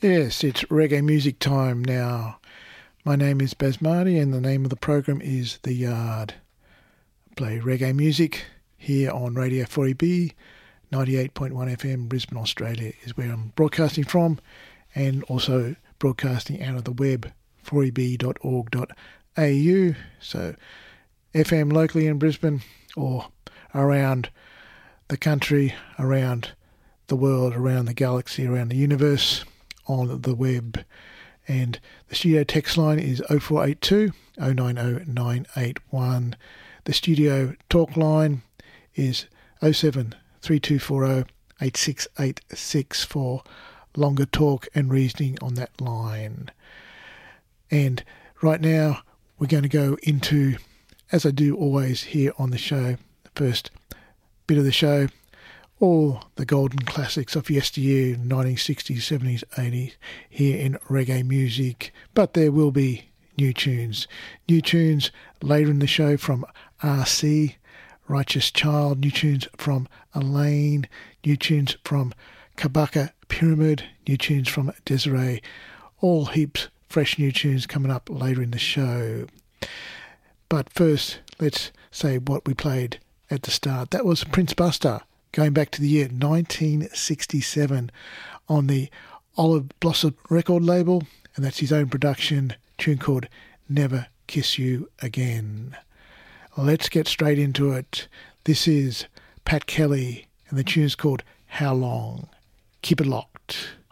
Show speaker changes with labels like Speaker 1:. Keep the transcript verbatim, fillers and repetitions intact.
Speaker 1: Yes, it's reggae music time now. My name is Baz Marty and the name of the program is The Yard. I play reggae music here on Radio four E B, ninety-eight point one F M, Brisbane, Australia is where I'm broadcasting from, and also broadcasting out of the web, four e b dot org dot a u. So F M locally in Brisbane or around the country, around the world, around the galaxy, around the universe, on the web. And the studio text line is oh four eight two, oh nine oh nine eight one. The studio talk line is oh seven three two four oh eight six eight six for longer talk and reasoning on that line. And right now we're going to go into, as I do always here on the show, the first bit of the show, all the golden classics of yesteryear, nineteen sixties, seventies, eighties, here in reggae music. But there will be new tunes. New tunes later in the show from R C, Righteous Child, new tunes from Elaine, new tunes from Kabaka Pyramid, new tunes from Desiree. All heaps fresh new tunes coming up later in the show. But first, let's say what we played at the start. That was Prince Buster, going back to the year nineteen sixty-seven on the Olive Blossom record label, and that's his own production, tune called Never Kiss You Again. Let's get straight into it. This is Pat Kelly, and the tune's called How Long. Keep it locked.